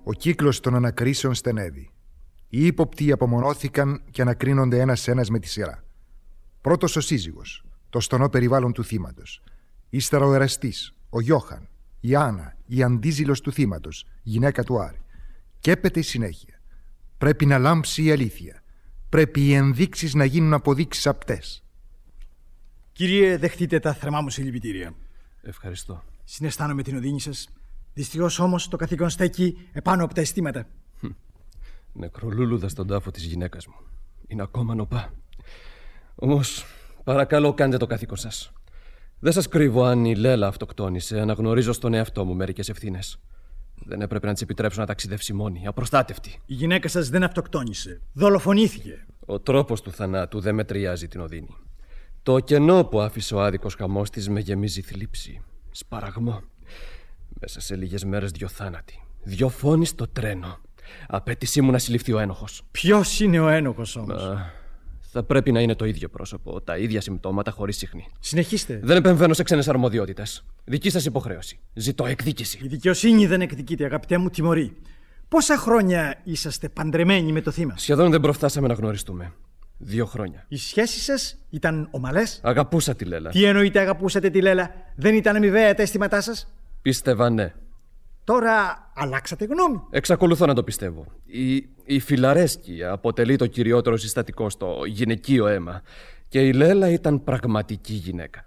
Ο κύκλος των ανακρίσεων στενεύει. Οι ύποπτοι απομονώθηκαν και ανακρίνονται ένας-ένας με τη σειρά. Πρώτος ο σύζυγος, το στενό περιβάλλον του θύματος. Ύστερα ο εραστής, ο Γιώχαν, η Άννα, η αντίζηλος του θύματος, γυναίκα του Άρη. Και έπεται η συνέχεια. Πρέπει να λάμψει η αλήθεια. Πρέπει οι ενδείξεις να γίνουν αποδείξεις απτές. Κύριε, δεχτείτε τα θερμά μου συλληπιτήρια. Ευχαριστώ. Συναισθάνομαι την οδύνη σας. Δυστυχώς όμως το καθήκον στέκει επάνω από τα αισθήματα. Νεκρολούλουδα στον τάφο της γυναίκας μου. Είναι ακόμα νοπά. Όμως, παρακαλώ, κάντε το καθήκον σας. Δεν σας κρύβω αν η Λέλα αυτοκτόνησε. Αναγνωρίζω στον εαυτό μου μερικές ευθύνες. Δεν έπρεπε να της επιτρέψω να ταξιδεύσει μόνη, απροστάτευτη. Η γυναίκα σας δεν αυτοκτόνησε. Δολοφονήθηκε. Ο τρόπος του θανάτου δεν μετριάζει την οδύνη. Το κενό που άφησε ο άδικος χαμός της με γεμίζει θλίψη, σπαραγμό. Μέσα σε λίγες μέρες 2 θάνατοι. 2 φόνοι στο τρένο. Απέτησή μου να συλληφθεί ο ένοχος. Ποιος είναι ο ένοχος όμως? Θα πρέπει να είναι το ίδιο πρόσωπο, τα ίδια συμπτώματα χωρίς συχνή. Συνεχίστε. Δεν επεμβαίνω σε ξένες αρμοδιότητες. Δική σας υποχρέωση. Ζητώ εκδίκηση. Η δικαιοσύνη δεν εκδικείται, αγαπητέ μου, τιμωρεί. Πόσα χρόνια είσαστε παντρεμένοι με το θύμα? Σχεδόν δεν προφτάσαμε να γνωριστούμε. 2 χρόνια. Οι σχέσεις σας ήταν ομαλές? Αγαπούσα τη Λέλα. Τι εννοείται αγαπούσατε τη Λέλα? Δεν ήταν αμοιβαία τα αισθήματά σας? Πίστευα ναι. Τώρα αλλάξατε γνώμη? Εξακολουθώ να το πιστεύω. Η φιλαρέσκεια αποτελεί το κυριότερο συστατικό στο γυναικείο αίμα. Και η Λέλα ήταν πραγματική γυναίκα.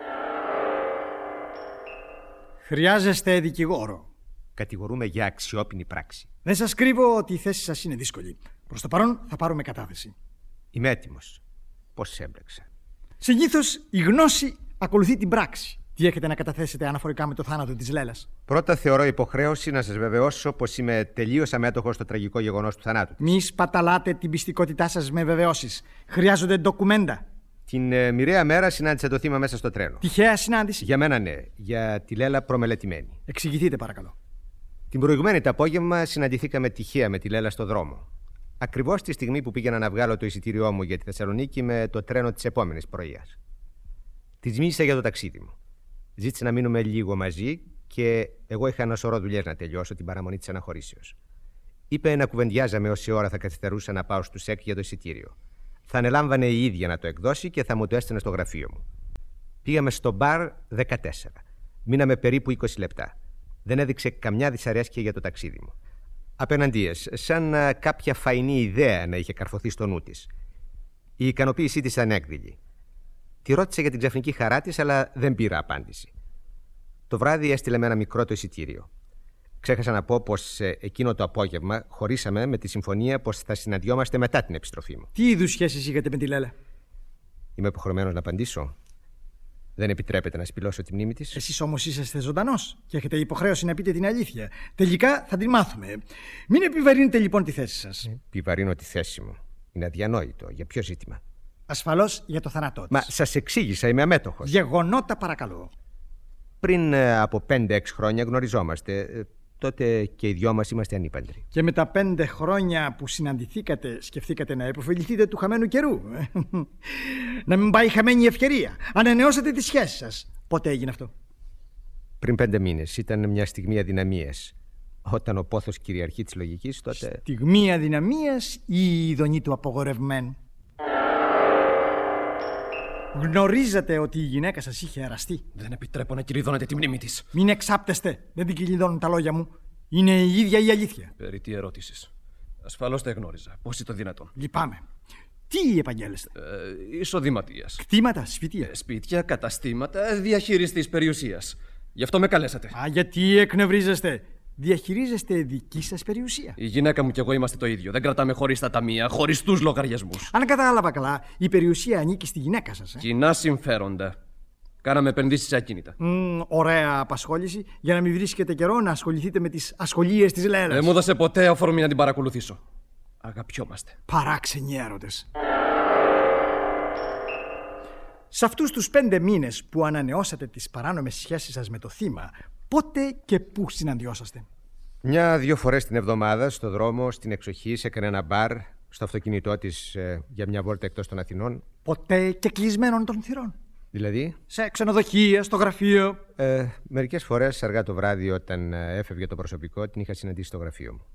Χρειάζεστε δικηγόρο. Κατηγορούμε για αξιόπινη πράξη. Δεν σας κρύβω ότι η θέση σας είναι δύσκολη. Προς το παρόν θα πάρουμε κατάθεση. Είμαι έτοιμος. Πώς έμπλεξα? Συνήθως η γνώση ακολουθεί την πράξη. Τι έχετε να καταθέσετε αναφορικά με το θάνατο της Λέλας? Πρώτα, θεωρώ υποχρέωση να σας βεβαιώσω πως είμαι τελείως αμέτωχος στο τραγικό γεγονός του θανάτου. Μη σπαταλάτε την πιστικότητά σας με βεβαιώσεις. Χρειάζονται ντοκουμέντα. Την μοιραία μέρα συνάντησα το θύμα μέσα στο τρένο. Τυχαία συνάντηση? Για μένα ναι. Για τη Λέλα προμελετημένη. Εξηγηθείτε παρακαλώ. Την προηγουμένη το απόγευμα συναντηθήκαμε τυχαία με τη Λέλα στο δρόμο. Ακριβώς τη στιγμή που πήγαινα να βγάλω το εισιτήριό μου για τη Θεσσαλονίκη με το τρένο της επόμενης πρωίας. Της μίλησα για το ταξίδι μου. Ζήτησε να μείνουμε λίγο μαζί και εγώ είχα ένα σωρό δουλειές να τελειώσω την παραμονή της αναχωρήσεως. Είπε να κουβεντιάζαμε όση ώρα θα καθυστερούσα να πάω στους ΣΕΚ για το εισιτήριο. Θα ανελάμβανε η ίδια να το εκδώσει και θα μου το έστελνε στο γραφείο μου. Πήγαμε στο μπαρ 14. Μείναμε περίπου 20 λεπτά. Δεν έδειξε καμιά δυσαρέσκεια για το ταξίδι μου. Απέναντίας, σαν κάποια φαϊνή ιδέα να είχε καρφωθεί στο νου της. Η ικανοποίησή της ήταν έκδηλη. Τη ρώτησα για την ξαφνική χαρά της, αλλά δεν πήρα απάντηση. Το βράδυ έστειλε με ένα μικρό το εισιτήριο. Ξέχασα να πω πως εκείνο το απόγευμα χωρίσαμε με τη συμφωνία πως θα συναντιόμαστε μετά την επιστροφή μου. Τι είδους σχέσεις είχατε με τη Λέλα? Είμαι υποχρεωμένος να απαντήσω. Δεν επιτρέπεται να σπηλώσω τη μνήμη της. Εσείς όμως είσαστε ζωντανός και έχετε υποχρέωση να πείτε την αλήθεια. Τελικά θα την μάθουμε. Μην επιβαρύνετε λοιπόν τη θέση σας. Επιβαρύνω τη θέση μου. Είναι αδιανόητο. Για ποιο ζήτημα? Ασφαλώς για το θάνατό της. Μα σας εξήγησα, είμαι αμέτωχος. Γεγονότα παρακαλώ. Πριν από 5-6 χρόνια γνωριζόμαστε. Τότε και οι δυο μας είμαστε ανήπαντροι. Και με τα 5 χρόνια που συναντηθήκατε, σκεφτήκατε να υποφεληθείτε του χαμένου καιρού? Να μην πάει χαμένη η ευκαιρία. Ανανεώσατε τις σχέσεις σας. Πότε έγινε αυτό? Πριν 5 μήνες. Ήταν μια στιγμή αδυναμίας. Όταν ο πόθος κυριαρχεί της λογικής, τότε. Στιγμή αδυναμίας ή η ειδονή του απογορευμένου? Γνωρίζατε ότι η γυναίκα σας είχε αραστεί? Δεν επιτρέπω να κηρυδώνετε τη μνήμη της. Μην εξάπτεστε. Δεν την κυλιδώνουν τα λόγια μου. Είναι η ίδια η αλήθεια. Περί τι ερώτησης? Ασφαλώς τα γνώριζα. Πώς είναι το δυνατόν? Λυπάμαι. Τι επαγγέλλεστε? Εισοδηματίας. Κτήματα, σπίτια. Σπίτια, καταστήματα, διαχειριστής περιουσίας. Γι' αυτό με καλέσατε. Α, γιατί εκνευρίζεστε? Διαχειρίζεστε δική σας περιουσία. Η γυναίκα μου και εγώ είμαστε το ίδιο. Δεν κρατάμε χωρίς τα ταμεία, χωριστούς λογαριασμούς. Αν κατάλαβα καλά, η περιουσία ανήκει στη γυναίκα σας. Κοινά συμφέροντα. Κάναμε επενδύσεις σε ακίνητα. Ωραία απασχόληση για να μην βρίσκετε καιρό να ασχοληθείτε με τις ασχολίες της Λέλας. Δεν μου έδωσε ποτέ αφορμή να την παρακολουθήσω. Αγαπιόμαστε. Παράξενοι έρωτες. Σε αυτούς τους 5 μήνες που ανανεώσατε τις παράνομες σχέσεις σας με το θύμα, πότε και πού συναντιόσαστε? 1-2 φορές την εβδομάδα, στο δρόμο, στην εξοχή, σε κανένα μπαρ, στο αυτοκίνητό της για μια βόλτα εκτός των Αθηνών. Ποτέ και κλεισμένων των θυρών? Δηλαδή? Σε ξενοδοχεία, στο γραφείο. Μερικές φορές αργά το βράδυ, όταν έφευγε το προσωπικό, την είχα συναντήσει στο γραφείο μου.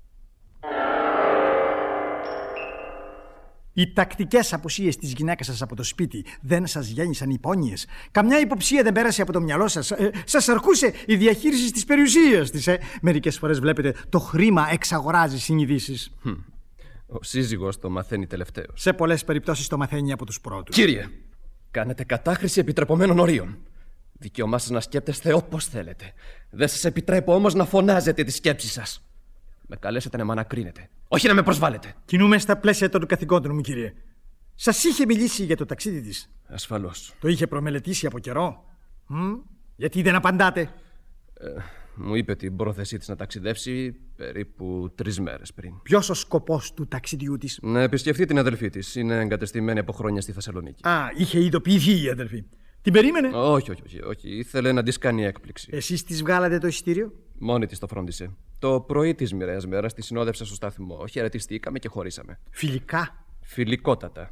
Οι τακτικές απουσίες της γυναίκας σας από το σπίτι δεν σας γέννησαν υπόνοιες? Καμιά υποψία δεν πέρασε από το μυαλό σας? Σας αρκούσε η διαχείριση της περιουσίας της? Μερικές φορές βλέπετε το χρήμα εξαγοράζει συνειδήσεις. Ο σύζυγος το μαθαίνει τελευταίος. Σε πολλές περιπτώσεις το μαθαίνει από τους πρώτους. Κύριε, κάνετε κατάχρηση επιτρεπωμένων ορίων. Δικαίωμά σας να σκέπτεστε όπως θέλετε. Δεν σας επιτρέπω όμως να φωνάζετε τις σκέψεις σας. Με καλέσετε να με ανακρίνετε, όχι να με προσβάλλετε. Κινούμε στα πλαίσια των καθηκόντων μου, κύριε. Σας είχε μιλήσει για το ταξίδι της? Ασφαλώς. Το είχε προμελετήσει από καιρό? Γιατί δεν απαντάτε? Μου είπε την πρόθεσή της να ταξιδεύσει περίπου 3 μέρες πριν. Ποιος ο σκοπός του ταξιδιού της? Να επισκεφτεί την αδελφή της. Είναι εγκατεστημένη από χρόνια στη Θεσσαλονίκη. Είχε ειδοποιηθεί η αδελφή. Την περίμενε? Όχι. Ήθελε να της κάνει έκπληξη. Εσείς της βγάλατε το εισιτήριο? Μόνη της το φρόντισε. Το πρωί της μοιραίας μέρας τη συνόδευσα στο σταθμό. Χαιρετιστήκαμε και χωρίσαμε. Φιλικά? Φιλικότατα.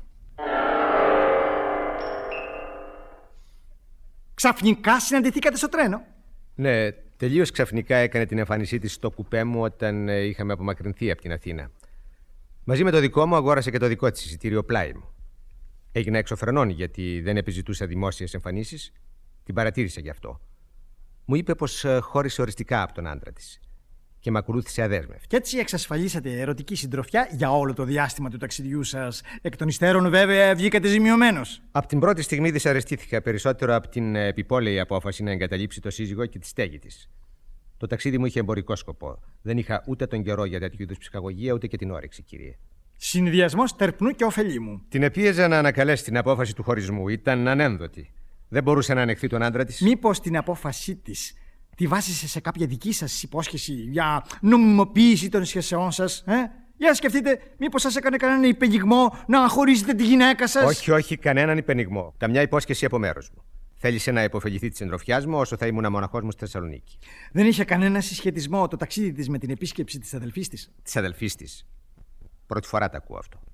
Ξαφνικά συναντηθήκατε στο τρένο? Ναι, τελείως ξαφνικά έκανε την εμφάνισή της στο κουπέ μου όταν είχαμε απομακρυνθεί από την Αθήνα. Μαζί με το δικό μου αγόρασε και το δικό της εισιτήριο πλάι μου. Έγινα εξωφρενών γιατί δεν επιζητούσα δημόσιες εμφανίσεις. Την παρατήρησα γι' αυτό. Μου είπε πως χώρισε οριστικά από τον άντρα της και με ακολούθησε αδέσμευτη. Κι έτσι εξασφαλίσατε ερωτική συντροφιά για όλο το διάστημα του ταξιδιού σας. Εκ των υστέρων, βέβαια, βγήκατε ζημιωμένος. Από την πρώτη στιγμή δυσαρεστήθηκα περισσότερο από την επιπόλαιη απόφαση να εγκαταλείψει το σύζυγο και τη στέγη της. Το ταξίδι μου είχε εμπορικό σκοπό. Δεν είχα ούτε τον καιρό για τέτοιου είδους ψυχαγωγία, ούτε και την όρεξη, κύριε. Συνδυασμός τερπνού και ωφελήμου. Την επίεζα να ανακαλέσει την απόφαση του χωρισμού. Ήταν ανένδοτη. Δεν μπορούσε να ανεχθεί τον άντρα της. Μήπως την απόφασή της τη βάσισε σε κάποια δική σας υπόσχεση για νομιμοποίηση των σχέσεών σας? Για σκεφτείτε, μήπως σας έκανε κανέναν υπενιγμό να χωρίζετε τη γυναίκα σας? Όχι, κανέναν υπενιγμό. Καμιά υπόσχεση από μέρος μου. Θέλησε να υποφεληθεί της συντροφιάς μου όσο θα ήμουν μοναχός μου στη Θεσσαλονίκη. Δεν είχε κανένα συσχετισμό το ταξίδι της με την επίσκεψη της αδελφής της? Της αδελφής της. Πρώτη φορά τα ακούω αυτό.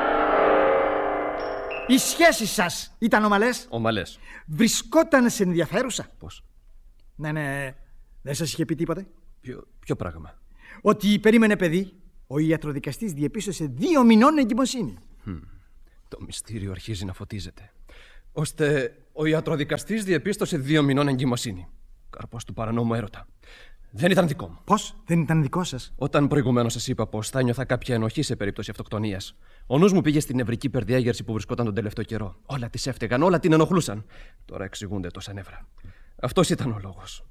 Οι σχέσεις σας ήταν ομαλές? Ομαλές. Βρισκόταν σε ενδιαφέρουσα? Πώς? Ναι. Δεν σας είχε πει τίποτε? Ποιο πράγμα? Ότι περίμενε παιδί. Ο ιατροδικαστής διεπίστωσε 2 μηνών εγκυμοσύνη. Το μυστήριο αρχίζει να φωτίζεται. Ώστε ο ιατροδικαστής διεπίστωσε 2 μηνών εγκυμοσύνη. Καρπός του παρανόμου έρωτα. Δεν ήταν δικό μου. Πώς δεν ήταν δικό σας? Όταν προηγουμένως σας είπα πως θα νιώθα κάποια ενοχή σε περίπτωση αυτοκτονίας, ο νους μου πήγε στην νευρική υπερδιέγερση που βρισκόταν τον τελευταίο καιρό. Όλα της έφταιγαν, όλα την ενοχλούσαν. Τώρα εξηγούνται τόσα νεύρα. Αυτός ήταν ο λόγος.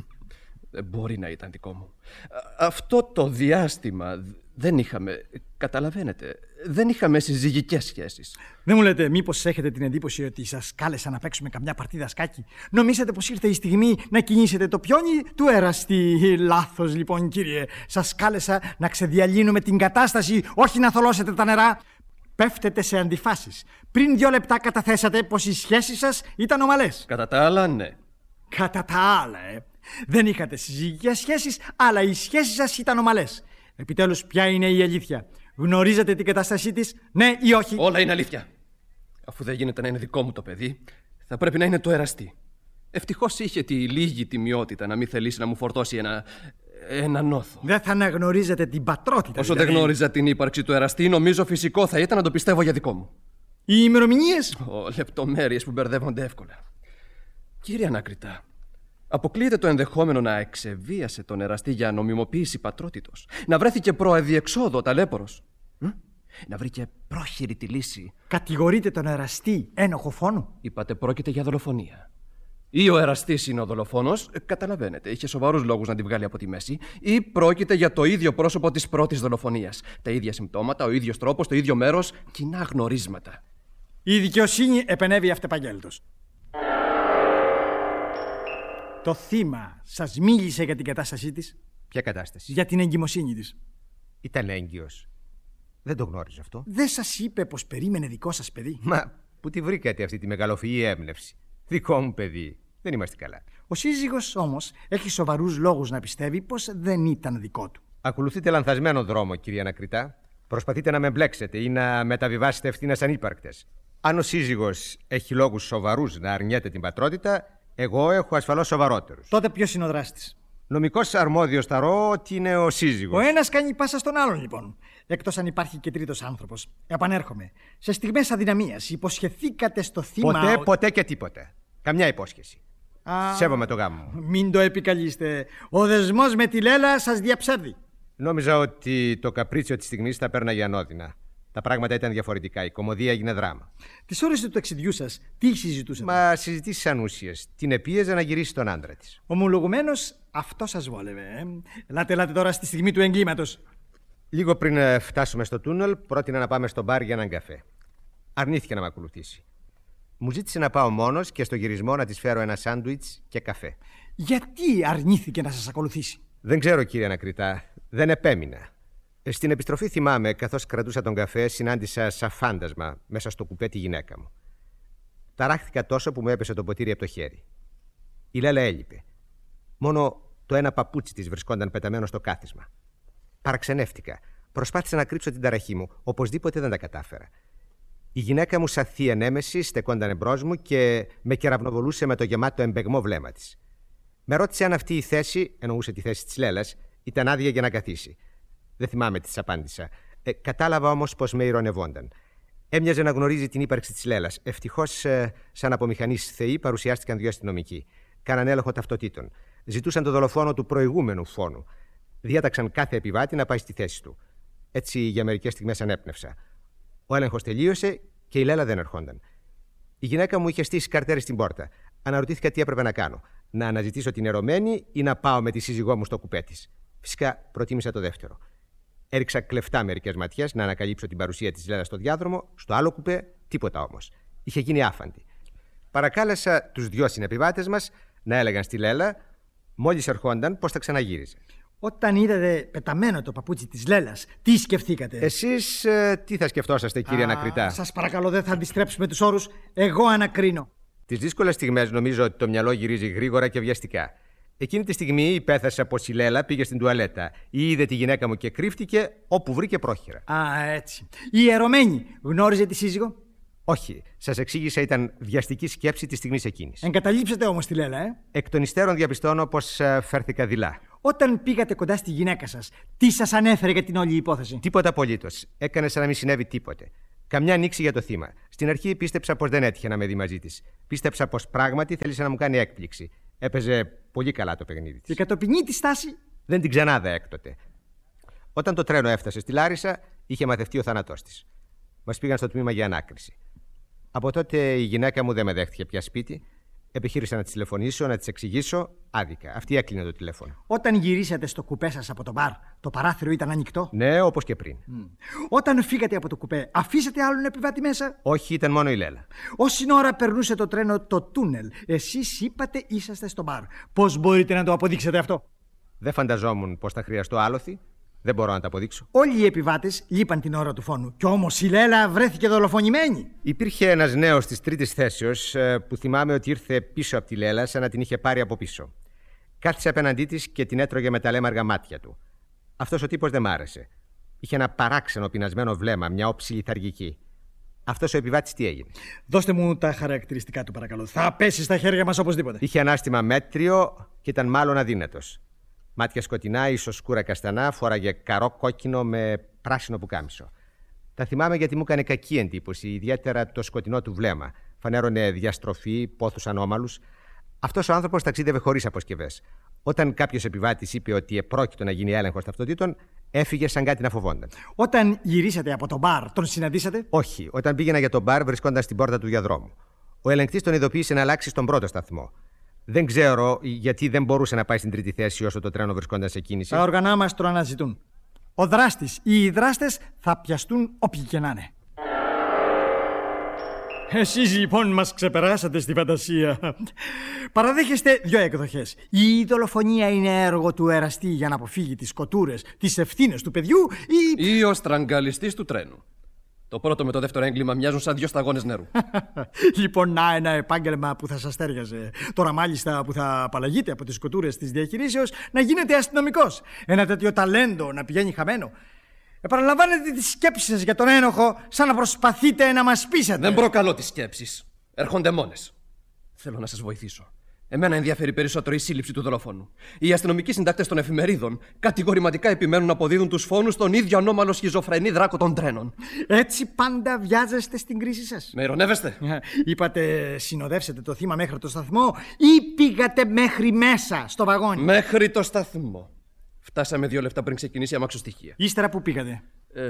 Δεν μπορεί να ήταν δικό μου. Αυτό το διάστημα δεν είχαμε. Καταλαβαίνετε, δεν είχαμε συζυγικές σχέσεις. Δεν μου λέτε, μήπως έχετε την εντύπωση ότι σας κάλεσα να παίξουμε καμιά παρτίδα σκάκι? Νομίζετε πως ήρθε η στιγμή να κινήσετε το πιόνι του εραστή? Λάθος λοιπόν, κύριε. Σας κάλεσα να ξεδιαλύνουμε την κατάσταση, όχι να θολώσετε τα νερά. Πέφτετε σε αντιφάσεις. Πριν 2 λεπτά καταθέσατε πως οι σχέσεις σας ήταν ομαλές. Κατά τα άλλα, ναι. Κατά τα άλλα, Δεν είχατε συζυγικές σχέσεις, αλλά οι σχέσεις σας ήταν ομαλές. Επιτέλους, ποια είναι η αλήθεια? Γνωρίζετε την κατάστασή της, ναι ή όχι? Όλα είναι αλήθεια. Αφού δεν γίνεται να είναι δικό μου το παιδί, θα πρέπει να είναι το εραστή. Ευτυχώς είχε τη λίγη τιμιότητα να μην θελήσει να μου φορτώσει ένα νόθο. Δεν θα αναγνωρίζετε την πατρότητα? Όσο δεν γνώριζα την ύπαρξη του εραστή, νομίζω φυσικό θα ήταν να το πιστεύω για δικό μου. Οι ημερομηνίες? Λεπτομέρειες που μπερδεύονται εύκολα. Κύριε Ανακριτά, αποκλείεται το ενδεχόμενο να εξεβίασε τον εραστή για νομιμοποίηση πατρότητος, να βρέθηκε προαδιεξόδο ταλέπορος, να βρήκε πρόχειρη τη λύση. Κατηγορείτε τον εραστή ένοχο φόνου? Είπατε πρόκειται για δολοφονία. Ή ο εραστής είναι ο δολοφόνος, καταλαβαίνετε, είχε σοβαρούς λόγους να τη βγάλει από τη μέση, ή πρόκειται για το ίδιο πρόσωπο της πρώτης δολοφονίας. Τα ίδια συμπτώματα, ο ίδιος τρόπος, το ίδιο μέρος, κοινά γνωρίσματα. Η δικαιοσύνη επενέβη αυτεπαγγέλτος. Το θύμα σας μίλησε για την κατάστασή της? Ποια κατάσταση? Για την εγκυμοσύνη της. Ήταν έγκυος. Δεν το γνώριζω αυτό. Δεν σας είπε πως περίμενε δικό σας παιδί? Μα πού τη βρήκατε αυτή τη μεγαλοφυή έμπνευση? Δικό μου παιδί. Δεν είμαστε καλά. Ο σύζυγος όμως έχει σοβαρούς λόγους να πιστεύει πως δεν ήταν δικό του. Ακολουθείτε λανθασμένο δρόμο, κύριε Ανακριτά. Προσπαθείτε να με μπλέξετε ή να μεταβιβάσετε ευθύνες ανύπαρκτες. Αν ο σύζυγος έχει λόγους σοβαρούς να αρνιέται την πατρότητα, εγώ έχω ασφαλώς σοβαρότερους. Τότε ποιος είναι ο δράστης? Νομικός αρμόδιος θαρώ ότι είναι ο σύζυγος. Ο ένας κάνει πάσα στον άλλον, λοιπόν. Εκτός αν υπάρχει και τρίτος άνθρωπος. Επανέρχομαι. Σε στιγμές αδυναμίας υποσχεθήκατε στο θύμα. Ποτέ και τίποτε. Καμιά υπόσχεση. Σέβομαι το γάμο μου. Μην το επικαλείστε. Ο δεσμός με τη Λέλα σας διαψεύδει. Νόμιζα ότι το καπρίτσιο της στιγμής θα πέρναγε ανώδυνα. Τα πράγματα ήταν διαφορετικά. Η κωμωδία έγινε δράμα. Τις ώρες του ταξιδιού σας, τι συζητούσατε? Μα συζητήσεις ανούσιες. Την επίεζε να γυρίσει τον άντρα της. Ομολογουμένως, αυτό σας βόλευε. Ελάτε τώρα στη στιγμή του εγκλήματος. Λίγο πριν φτάσουμε στο τούνελ, πρότεινα να πάμε στο μπαρ για έναν καφέ. Αρνήθηκε να με ακολουθήσει. Μου ζήτησε να πάω μόνος και στο γυρισμό να της φέρω ένα σάντουιτς και καφέ. Γιατί αρνήθηκε να σας ακολουθήσει? Δεν ξέρω, κύριε Ανακριτά. Δεν επέμεινα. Στην επιστροφή θυμάμαι, καθώς κρατούσα τον καφέ, συνάντησα σαν φάντασμα μέσα στο κουπέ τη γυναίκα μου. Ταράχθηκα τόσο που μου έπεσε το ποτήρι από το χέρι. Η Λέλα έλειπε. Μόνο το ένα παπούτσι της βρισκόταν πεταμένο στο κάθισμα. Παραξενεύτηκα. Προσπάθησα να κρύψω την ταραχή μου. Οπωσδήποτε δεν τα κατάφερα. Η γυναίκα μου, σαν θεία νέμεση, στεκόταν εμπρός μου και με κεραυνοβολούσε με το γεμάτο εμπεγμό βλέμμα της. Με ρώτησε αν αυτή η θέση, εννοούσε τη θέση της Λέλας, ήταν άδεια για να καθίσει. Δεν θυμάμαι τι της απάντησα. Κατάλαβα όμως πως με ειρωνευόνταν. Έμοιαζε να γνωρίζει την ύπαρξη της Λέλας. Ευτυχώς, σαν απομηχανής θεοί, παρουσιάστηκαν δύο αστυνομικοί. Κάναν έλεγχο ταυτοτήτων. Ζητούσαν το δολοφόνο του προηγούμενου φόνου. Διάταξαν κάθε επιβάτη να πάει στη θέση του. Έτσι, για μερικές στιγμές ανέπνευσα. Ο έλεγχος τελείωσε και η Λέλα δεν ερχόνταν. Η γυναίκα μου είχε στήσει καρτέρι στην πόρτα. Αναρωτήθηκα τι έπρεπε να κάνω. Να αναζητήσω την ερωμένη ή να πάω με τη σύζυγό μου στο κουπέ της. Φυσικά προτίμησα το δεύτερο. Έριξα κλεφτά μερικές ματιές να ανακαλύψω την παρουσία της Λέλας στο διάδρομο. Στο άλλο κουπέ, τίποτα όμως. Είχε γίνει άφαντη. Παρακάλεσα τους δυο συνεπιβάτες μας να έλεγαν στη Λέλα, μόλις ερχόνταν, πως θα ξαναγύριζε. Όταν είδατε πεταμένο το παπούτσι της Λέλας, τι σκεφτήκατε? Εσείς τι θα σκεφτόσαστε, κύριε Ανακριτά? Σας παρακαλώ, δεν θα αντιστρέψουμε τους όρους. Εγώ ανακρίνω. Τις δύσκολες στιγμές νομίζω ότι το μυαλό γυρίζει γρήγορα και βιαστικά. Εκείνη τη στιγμή υπέθεσα πως η Λέλα πήγε στην τουαλέτα. Είδε τη γυναίκα μου και κρύφτηκε όπου βρήκε πρόχειρα. Έτσι. Η ερωμένη γνώριζε τη σύζυγο? Όχι. Σας εξήγησα, ήταν βιαστική σκέψη τη στιγμή εκείνης. Εγκαταλείψατε όμως τη Λέλα, Εκ των υστέρων διαπιστώνω πως φέρθηκα δειλά. Όταν πήγατε κοντά στη γυναίκα σας, τι σας ανέφερε για την όλη υπόθεση? Τίποτα απολύτως. Έκανε σαν να μην συνέβη τίποτε. Καμιά ανοίξη για το θύμα. Στην αρχή πίστεψα πως δεν έτυχε να με δει μαζί της. Πίστεψα πως πράγματι θέλησε να μου κάνει έκπληξη. Έπαιζε πολύ καλά το παιχνίδι της. Η κατοπινή της στάση? Δεν την ξανάδα έκτοτε. Όταν το τρένο έφτασε στη Λάρισα, είχε μαθευτεί ο θάνατός της. Μας πήγαν στο τμήμα για ανάκριση. Από τότε η γυναίκα μου δεν με δέχτηκε πια σπίτι. Επιχείρησα να της τηλεφωνήσω, να της εξηγήσω. Άδικα. Αυτή έκλεινε το τηλέφωνο. Όταν γυρίσατε στο κουπέ σας από το μπαρ, το παράθυρο ήταν ανοιχτό? Ναι, όπως και πριν. Όταν φύγατε από το κουπέ, αφήσατε άλλον επιβάτη μέσα? Όχι, ήταν μόνο η Λέλα. Όση ώρα περνούσε το τρένο το τούνελ, εσείς είπατε είσαστε στο μπαρ. Πώς μπορείτε να το αποδείξετε αυτό? Δεν φανταζόμουν πως θα χρειαστώ άλοθη. Δεν μπορώ να τα αποδείξω. Όλοι οι επιβάτες λείπαν την ώρα του φόνου. Κι όμως η Λέλα βρέθηκε δολοφονημένη. Υπήρχε ένας νέος της τρίτης θέσεως που θυμάμαι ότι ήρθε πίσω από τη Λέλα, σαν να την είχε πάρει από πίσω. Κάθισε απέναντί της και την έτρωγε με τα λέμαργα μάτια του. Αυτός ο τύπος δεν μ' άρεσε. Είχε ένα παράξενο πεινασμένο βλέμμα, μια όψη λιθαργική. Αυτός ο επιβάτης τι έγινε? Δώστε μου τα χαρακτηριστικά του, παρακαλώ. Θα πέσει στα χέρια μας οπωσδήποτε. Είχε ανάστημα μέτριο και ήταν μάλλον αδύνατος. Μάτια σκοτεινά, ίσως σκούρα καστανά, φόραγε καρό κόκκινο με πράσινο πουκάμισο. Τα θυμάμαι γιατί μου έκανε κακή εντύπωση, ιδιαίτερα το σκοτεινό του βλέμμα. Φανέρωνε διαστροφή, πόθους ανώμαλους. Αυτός ο άνθρωπος ταξίδευε χωρίς αποσκευές. Όταν κάποιος επιβάτης είπε ότι επρόκειτο να γίνει έλεγχος ταυτοτήτων, έφυγε σαν κάτι να φοβόνταν. Όταν γυρίσατε από το μπαρ, τον συναντήσατε? Όχι. Όταν πήγαινα για το μπαρ, βρισκόταν στην πόρτα του διαδρόμου. Ο ελεγκτής τον ειδοποίησε να αλλάξει στον πρώτο σταθμό. Δεν ξέρω γιατί δεν μπορούσε να πάει στην τρίτη θέση όσο το τρένο βρισκόταν σε κίνηση. Τα όργανα μας το αναζητούν. Ο δράστης ή οι δράστες θα πιαστούν όποιοι και να είναι. Εσείς λοιπόν μας ξεπεράσατε στη φαντασία. Παραδέχεστε δύο εκδοχές. Η δολοφονία είναι έργο του εραστή για να αποφύγει τις σκοτούρες, τις ευθύνες του παιδιού ή ο στραγγαλιστής του τρένου. Το πρώτο με το δεύτερο έγκλημα μοιάζουν σαν δύο σταγόνες νερού. Λοιπόν, να ένα επάγγελμα που θα σας τέριαζε. Τώρα, μάλιστα, που θα απαλλαγείτε από τις σκοτούρες της διαχειρήσεως, να γίνετε αστυνομικός. Ένα τέτοιο ταλέντο να πηγαίνει χαμένο. Επαναλαμβάνετε τις σκέψεις σας για τον ένοχο, σαν να προσπαθείτε να μας πείσετε. Δεν προκαλώ τις σκέψεις. Έρχονται μόνες. Θέλω να σας βοηθήσω. Εμένα ενδιαφέρει περισσότερο η σύλληψη του δολοφόνου. Οι αστυνομικοί συντάκτες των εφημερίδων κατηγορηματικά επιμένουν να αποδίδουν τους φόνους στον ίδιο ανώμαλο σχιζοφρενή δράκο των τρένων. Έτσι πάντα βιάζεστε στην κρίση σας. Με ειρωνεύεστε. Είπατε συνοδεύσετε το θύμα μέχρι το σταθμό ή πήγατε μέχρι μέσα στο βαγόνι? Μέχρι το σταθμό. Φτάσαμε 2 λεπτά πριν ξεκινήσει η αμαξοστοιχεία. Ύστερα που πήγατε?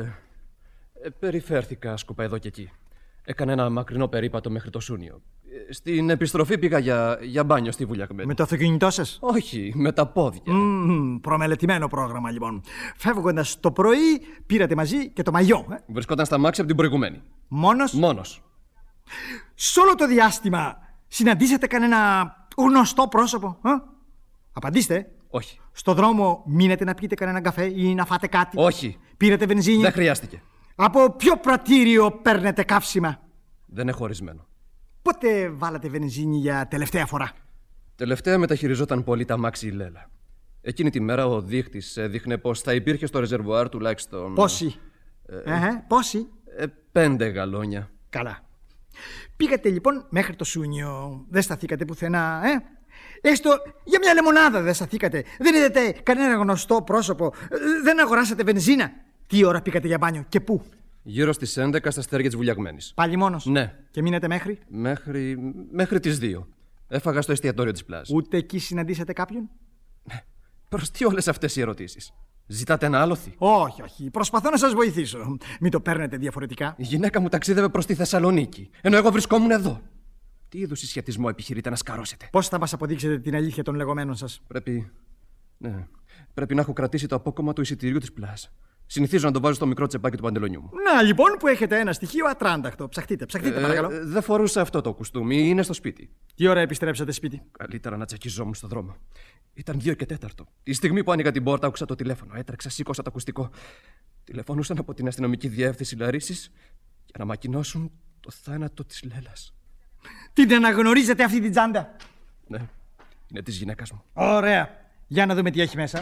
Περιφέρθηκα σκουπά εδώ και εκεί. Έκανα ένα μακρινό περίπατο μέχρι το Σούνιο. Στην επιστροφή πήγα για μπάνιο στη Βουλιαγμένη. Με το αυτοκίνητό σας? Όχι, με τα πόδια. Προμελετημένο πρόγραμμα λοιπόν. Φεύγοντας το πρωί, πήρατε μαζί και το μαγιό. Βρισκόταν στα μάξι από την προηγουμένη. Μόνος? Μόνος. Σ' όλο το διάστημα συναντήσατε κανένα γνωστό πρόσωπο? Απαντήστε. Όχι. Στο δρόμο μείνετε να πιείτε κανένα καφέ ή να φάτε κάτι? Όχι. Πήρατε βενζίνη? Δεν χρειάστηκε. Από ποιο πρατήριο παίρνετε καύσιμα? Δεν είναι χωρισμένο. Πότε βάλατε βενζίνη για τελευταία φορά? Τελευταία μεταχειριζόταν πολύ τα μάξι η Λέλα. Εκείνη τη μέρα ο δείχτης έδειχνε πως θα υπήρχε στο ρεζερβουάρ τουλάχιστον. Πόσοι? Πόσοι? 5 γαλόνια. Καλά. Πήγατε λοιπόν μέχρι το Σούνιο. Δεν σταθήκατε πουθενά, Έστω για μια λεμονάδα δεν σταθήκατε? Δεν είδατε κανένα γνωστό πρόσωπο? Δεν αγοράσατε βενζίνα? Τι ώρα πήγατε για μπάνιο και πού? Γύρω στις 11 στα αστέρια της Βουλιαγμένης. Πάλι μόνος? Ναι. Και μείνετε μέχρι? Μέχρι τις 2. Έφαγα στο εστιατόριο της Πλάζ. Ούτε εκεί συναντήσατε κάποιον? Προς τι όλες αυτές οι ερωτήσεις? Ζητάτε ένα άλοθη? Όχι. Προσπαθώ να σας βοηθήσω. Μην το παίρνετε διαφορετικά. Η γυναίκα μου ταξίδευε προς τη Θεσσαλονίκη, ενώ εγώ βρισκόμουν εδώ. Τι είδους συσχετισμό επιχειρείτε να σκαρώσετε? Πώς θα μας αποδείξετε την αλήθεια των λεγόμενων σας? Πρέπει να έχω κρατήσει το απόκομμα του εισιτηρίου της Πλάζ. Συνηθίζω να το βάζω στο μικρό τσεπάκι του παντελονιού μου. Να λοιπόν που έχετε ένα στοιχείο ατράνταχτο. Ψαχτείτε παρακαλώ. Δεν φορούσα αυτό το κουστούμι, είναι στο σπίτι. Τι ώρα επιστρέψατε σπίτι? Καλύτερα να τσακιζόμουν στο δρόμο. Ήταν 2 και 4. Τη στιγμή που άνοιγα την πόρτα, άκουσα το τηλέφωνο. Έτρεξα, σήκωσα το ακουστικό. Τηλεφωνούσαν από την αστυνομική διεύθυνση Λαρίσης για να μακινώσουν το θάνατο της Λέλας. Την αναγνωρίζετε αυτή την τσάντα? Ναι, είναι της γυναίκας μου. Ωραία. Για να δούμε τι έχει μέσα.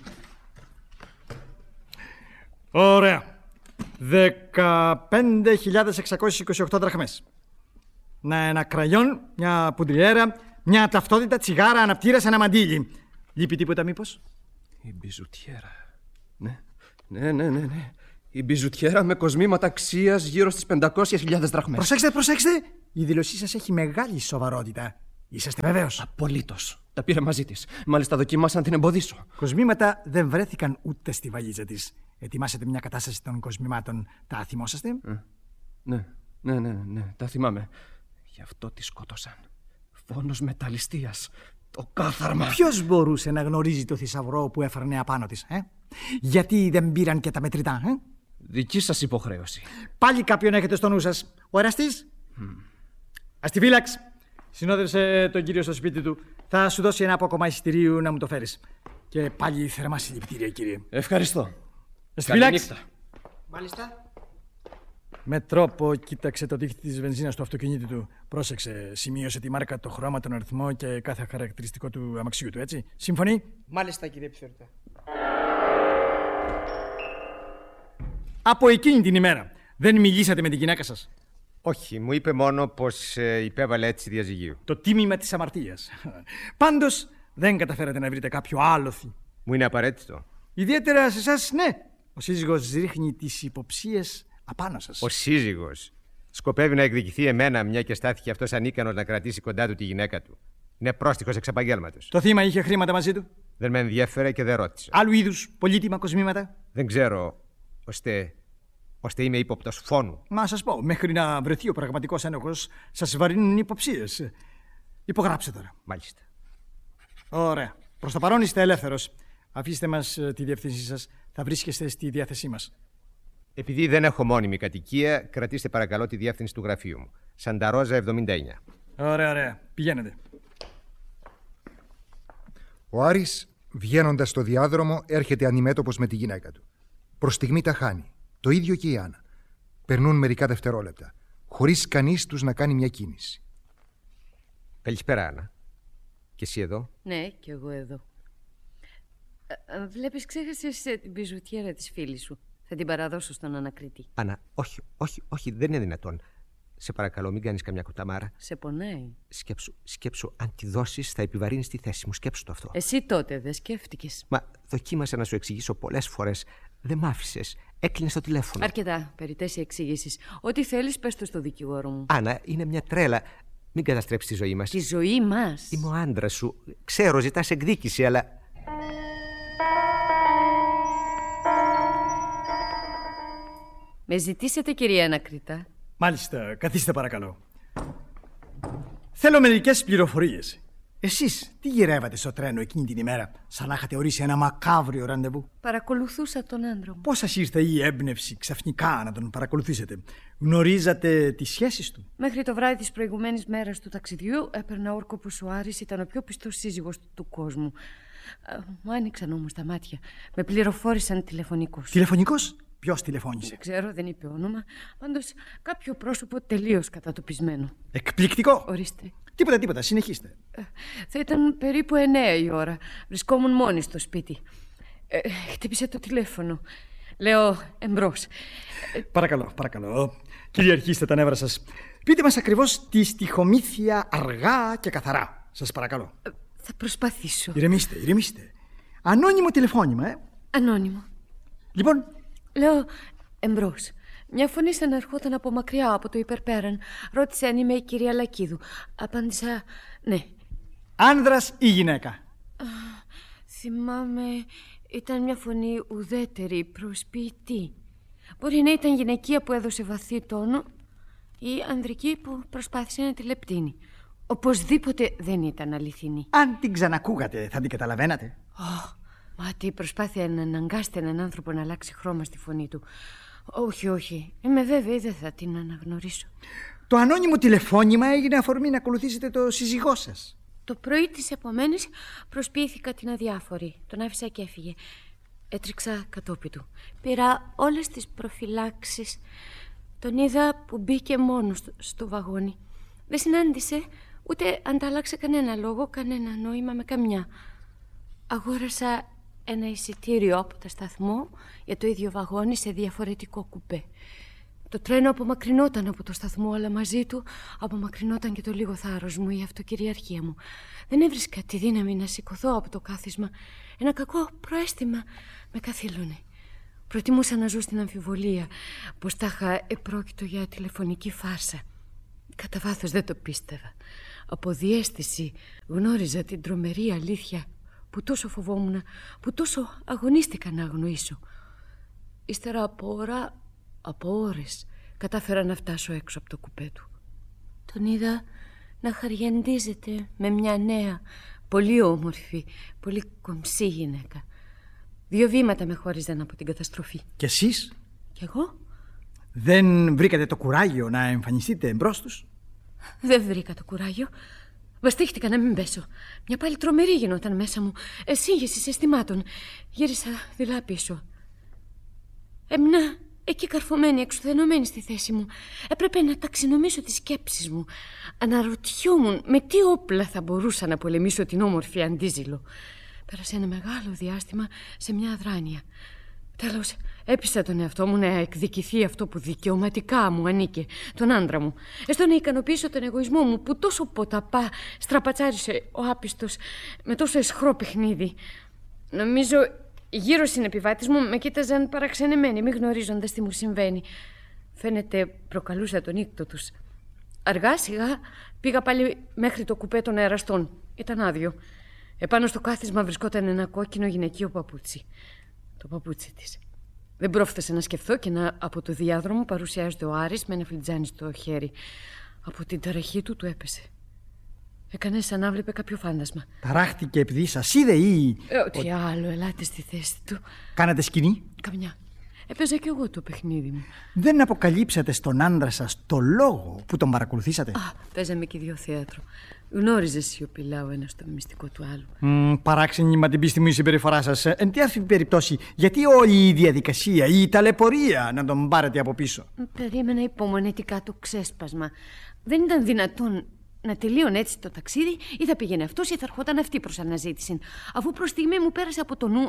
Ωραία. 15.628 δραχμές. Ένα κραγιόν, μια πουντριέρα, μια ταυτότητα, τσιγάρα, αναπτήρας, ένα μαντίλι. Λείπει τίποτα μήπως? Η μπιζουτιέρα. Ναι. Η μπιζουτιέρα με κοσμήματα αξίας γύρω στις 500.000 δραχμές. Προσέξτε. Η δήλωσή σας έχει μεγάλη σοβαρότητα. Είσαστε βέβαιος? Απολύτως. Τα πήρε μαζί της. Μάλιστα δοκίμασα να την εμποδίσω. Κοσμήματα δεν βρέθηκαν ούτε στη βαλίτσα της. Ετοιμάσατε μια κατάσταση των κοσμημάτων. Τα θυμόσαστε? Ναι. Τα θυμάμαι. Γι' αυτό τη σκότωσαν. Φόνος μεταλλιστίας. Το κάθαρμα. Ποιος μπορούσε να γνωρίζει το θησαυρό που έφερνε απάνω της, Γιατί δεν πήραν και τα μετρητά, Δική σας υποχρέωση. Πάλι κάποιον έχετε στο νου σας. Ο εραστής? Αστιφύλαξ. Συνόδευσε τον κύριο στο σπίτι του. Θα σου δώσει ένα απόκομμα εισιτηρίου να μου το φέρεις. Και πάλι θερμά συλληπιτήρια, κύριε. Ευχαριστώ. Αστιφύλαξ. Μάλιστα. Με τρόπο κοίταξε το δίχτυ της βενζίνας του αυτοκινήτου του. Πρόσεξε, σημείωσε τη μάρκα, το χρώμα, τον αριθμό και κάθε χαρακτηριστικό του αμαξιού του, έτσι. Σύμφωνοι? Μάλιστα, κύριε επιθεωρητά. Από εκείνη την ημέρα δεν μιλήσατε με την γυναίκα σας? Όχι, μου είπε μόνο πως υπέβαλε έτσι διαζυγίου. Το τίμημα της αμαρτίας. Πάντως δεν καταφέρατε να βρείτε κάποιο άλοθη. Μου είναι απαραίτητο. Ιδιαίτερα σε εσάς, ναι. Ο σύζυγος ρίχνει τις υποψίες απάνω σας. Ο σύζυγος σκοπεύει να εκδικηθεί εμένα, μια και στάθηκε αυτός ανίκανος να κρατήσει κοντά του τη γυναίκα του. Είναι πρόστιχος εξ επαγγέλματος. Το θύμα είχε χρήματα μαζί του? Δεν με ενδιέφερε και δεν ρώτησε. Άλλου είδους πολύτιμα κοσμήματα? Δεν ξέρω, ώστε είμαι ύποπτος φόνου. Μα σας πω, μέχρι να βρεθεί ο πραγματικός ένοχος, σας βαρύνουν υποψίες. Υπογράψτε τώρα. Μάλιστα. Ωραία. Προς το παρόν είστε ελεύθερος. Αφήστε μας τη διευθύνσή σας. Θα βρίσκεστε στη διάθεσή μας. Επειδή δεν έχω μόνιμη κατοικία, κρατήστε παρακαλώ τη διεύθυνση του γραφείου μου. Σανταρόζα 79. Ωραία. Πηγαίνετε. Ο Άρης, βγαίνοντας στο διάδρομο, έρχεται αντιμέτωπος με τη γυναίκα του. Προς στιγμή τα χάνει. Το ίδιο και η Άννα. Περνούν μερικά δευτερόλεπτα, χωρίς κανείς τους να κάνει μια κίνηση. Καλησπέρα, Άννα. Και εσύ εδώ? Ναι, κι εγώ εδώ. Βλέπεις, ξέχασες την μπιζουτιέρα της φίλης σου. Θα την παραδώσω στον ανακριτή. Άννα, όχι, δεν είναι δυνατόν. Σε παρακαλώ, μην κάνεις καμιά κουταμάρα. Σε πονάει. Σκέψου, αν τη δώσεις, θα επιβαρύνεις τη θέση μου. Σκέψου το αυτό. Εσύ τότε δεν σκέφτηκες? Μα δοκίμασα να σου εξηγήσω πολλές φορές. Δεν μ' άφησες. Έκλεινες το τηλέφωνο. Αρκετά. Περιττές οι εξηγήσεις. Ό,τι θέλεις, πες το στο δικηγόρο μου. Άννα, είναι μια τρέλα. Μην καταστρέψεις τη ζωή μας. Τη ζωή μας? Είμαι ο άντρας σου. Ξέρω, ζητάς εκδίκηση, αλλά. Με ζητήσετε, κυρία Ανακριτά? Μάλιστα, καθίστε παρακαλώ. Θέλω μερικές πληροφορίες. Εσείς τι γυρεύατε στο τρένο εκείνη την ημέρα, σαν να είχατε ορίσει ένα μακάβριο ραντεβού? Παρακολουθούσα τον άντρα μου. Πώς σας ήρθε η έμπνευση ξαφνικά να τον παρακολουθήσετε? Γνωρίζατε τις σχέσεις του? Μέχρι το βράδυ της προηγουμένης μέρας του ταξιδιού έπαιρνα όρκο που ο Άρης ήταν ο πιο πιστός σύζυγος του κόσμου. Μου άνοιξαν όμως τα μάτια. Με πληροφόρησαν τηλεφωνικώς. Τηλεφωνικώς? Ποιος τηλεφώνησε? Δεν ξέρω, δεν είπε όνομα. Πάντως κάποιο πρόσωπο τελείως κατατοπισμένο. Εκπληκτικό! Ορίστε. Τίποτα, συνεχίστε. Θα ήταν περίπου 9 η ώρα. Βρισκόμουν μόνη στο σπίτι. Χτύπησε το τηλέφωνο. Λέω εμπρός. Παρακαλώ. Κυριαρχήστε τα νεύρα σας. Πείτε μας ακριβώς τη στιχομύθια αργά και καθαρά. Σας παρακαλώ. Θα προσπαθήσω. Ηρεμήστε. Ανώνυμο τηλεφώνημα, Ανώνυμο. Λοιπόν. Λέω εμπρός. Μια φωνή σαν να ερχόταν από μακριά, από το υπερπέραν. Ρώτησε αν είμαι η κυρία Λακίδου. Απάντησα ναι. Άνδρας ή γυναίκα? Θυμάμαι, ήταν μια φωνή ουδέτερη, προσποιητή. Μπορεί να ήταν γυναικεία που έδωσε βαθύ τόνο ή ανδρική που προσπάθησε να τη λεπτύνει. Οπωσδήποτε δεν ήταν αληθινή. Αν την ξανακούγατε, θα την καταλαβαίνατε? Μα τι προσπάθεια να αναγκάσετε έναν άνθρωπο να αλλάξει χρώμα στη φωνή του. Όχι. Είμαι βέβαιη δεν θα την αναγνωρίσω. Το ανώνυμο τηλεφώνημα έγινε αφορμή να ακολουθήσετε το σύζυγό σας. Το πρωί της επομένης προσποιήθηκα την αδιάφορη. Τον άφησα και έφυγε. Έτρεξα κατόπι του. Πήρα όλες τις προφυλάξεις. Τον είδα που μπήκε μόνος στο βαγόνι. Δεν συνάντησε, ούτε αντάλλαξε κανένα λόγο, κανένα νόημα με καμιά. Αγόρασα ένα εισιτήριο από το σταθμό για το ίδιο βαγόνι σε διαφορετικό κουπέ. Το τρένο απομακρυνόταν από το σταθμό, αλλά μαζί του απομακρυνόταν και το λίγο θάρρος μου, η αυτοκυριαρχία μου. Δεν έβρισκα τη δύναμη να σηκωθώ από το κάθισμα. Ένα κακό προαίσθημα με καθήλωνε. Προτιμούσα να ζω στην αμφιβολία, πως τάχα επρόκειτο για τηλεφωνική φάρσα. Κατά βάθος δεν το πίστευα. Από διαίσθηση γνώριζα την τρομερή αλήθεια που τόσο φοβόμουν, που τόσο αγωνίστηκα να αγνοήσω. Ύστερα από ώρες κατάφερα να φτάσω έξω από το κουπέ του. Τον είδα να χαριαντίζεται με μια νέα, πολύ όμορφη, πολύ κομψή γυναίκα. 2 βήματα με χώριζαν από την καταστροφή. Και εσείς? Κι εγώ? Δεν βρήκατε το κουράγιο να εμφανιστείτε εμπρός τους? Δεν βρήκα το κουράγιο. Βαστίχτηκα να μην πέσω. Μια πάλι τρομερή γινόταν μέσα μου. Σύγχυση αισθημάτων. Γύρισα δειλά πίσω. Έμεινα εκεί καρφωμένη, εξουθενωμένη στη θέση μου. Έπρεπε να ταξινομήσω τις σκέψεις μου. Αναρωτιόμουν με τι όπλα θα μπορούσα να πολεμήσω την όμορφη Αντίζηλο. Πέρασε ένα μεγάλο διάστημα σε μια αδράνεια. Τέλος, έπεισα τον εαυτό μου να εκδικηθεί αυτό που δικαιωματικά μου ανήκε, τον άντρα μου. Έστω να ικανοποιήσω τον εγωισμό μου που τόσο ποταπά στραπατσάρισε ο άπιστος με τόσο αισχρό παιχνίδι. Νομίζω γύρω συνεπιβάτες μου με κοίταζαν παραξενεμένοι, μη γνωρίζοντας τι μου συμβαίνει. Φαίνεται προκαλούσα τον ίκτο τους. Αργά σιγά πήγα πάλι μέχρι το κουπέ των αεραστών. Ήταν άδειο. Επάνω στο κάθισμα βρισκόταν ένα κόκκινο γυναικείο παπούτσι. Το παπούτσι της. Δεν πρόφτασα να σκεφτώ και να από το διάδρομο παρουσιάζεται ο Άρης με ένα φλιτζάνι στο χέρι. Από την ταραχή του έπεσε. Έκανε σαν να βλέπει κάποιο φάντασμα. Ταράχτηκε επειδή σας είδε ή... Ό,τι άλλο, ελάτε στη θέση του. Κάνατε σκηνή? Καμιά. Έπαιζα κι εγώ το παιχνίδι μου. Δεν αποκαλύψατε στον άντρα σας το λόγο που τον παρακολουθήσατε? Παίζαμε και 2 θέατρο. Γνώριζε σιωπηλά ο ένας το μυστικό του άλλου. Παράξενη μα την πίστη μου η συμπεριφορά σας. Εν τι αυτή περίπτωση, γιατί όλη η διαδικασία, η ταλαιπωρία να τον πάρετε από πίσω? Περίμενα υπομονετικά το ξέσπασμα. Δεν ήταν δυνατόν να τελείωνε έτσι το ταξίδι, ή θα πήγαινε αυτός ή θα ερχόταν αυτή προς αναζήτηση. Αφού προς στιγμή μου πέρασε από το νου,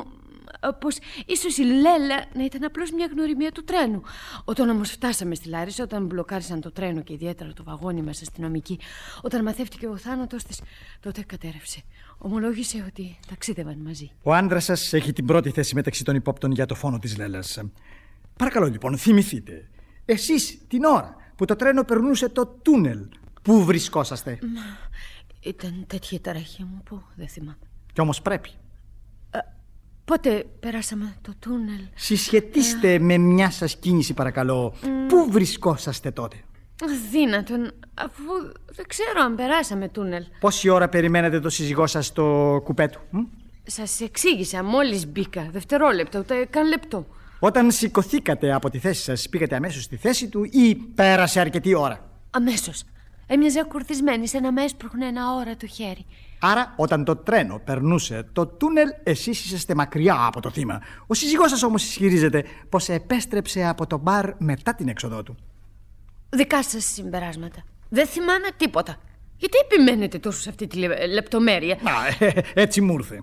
πως ίσως η Λέλα να ήταν απλώς μια γνωριμία του τρένου. Όταν όμως φτάσαμε στη Λάρισα, όταν μπλοκάρισαν το τρένο και ιδιαίτερα το βαγόνι μας αστυνομικοί, όταν μαθεύτηκε ο θάνατος της, τότε κατέρευσε. Ομολόγησε ότι ταξίδευαν μαζί. Ο άντρας σας έχει την πρώτη θέση μεταξύ των υπόπτων για το φόνο της Λέλας. Παρακαλώ λοιπόν, θυμηθείτε. Εσείς την ώρα που το τρένο περνούσε το τούνελ, πού βρισκόσαστε? Ήταν τέτοια η ταραχία μου που δεν θυμάμαι. Κι όμως πρέπει. Πότε περάσαμε το τούνελ? Συσχετίστε με μια σας κίνηση παρακαλώ. Πού βρισκόσαστε τότε? Αδύνατον, αφού δεν ξέρω αν περάσαμε τούνελ. Πόση ώρα περιμένετε το σύζυγό σας στο κουπέ του? Σας εξήγησα μόλις μπήκα. Δευτερόλεπτο, ούτε καν λεπτό. Όταν σηκωθήκατε από τη θέση σας, πήγατε αμέσως στη θέση του ή πέρασε αρκετή ώρα? Αμέσως. Έμοιαζε ακουρθισμένη σαν να με έσπρωχνε ένα αόρατο χέρι. Άρα, όταν το τρένο περνούσε το τούνελ, εσείς είσαστε μακριά από το θύμα. Ο σύζυγός σας όμως ισχυρίζεται πως επέστρεψε από το μπαρ μετά την έξοδό του. Δικά σας συμπεράσματα. Δεν θυμάμαι τίποτα. Γιατί επιμένετε τόσο σε αυτή τη λεπτομέρεια? Έτσι μου ήρθε.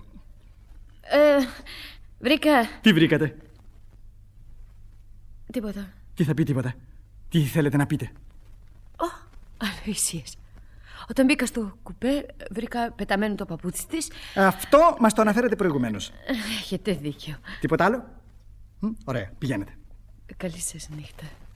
Βρήκα. Τι βρήκατε? Τίποτα. Τι θα πει τίποτα? Τι θέλετε να πείτε? Αλυσίες. Όταν μπήκα στο κουπέ, βρήκα πεταμένο το παπούτσι της. Αυτό μας το αναφέρατε προηγουμένως. Έχετε δίκιο. Τίποτα άλλο? Ωραία, πηγαίνετε. Καλή σας νύχτα.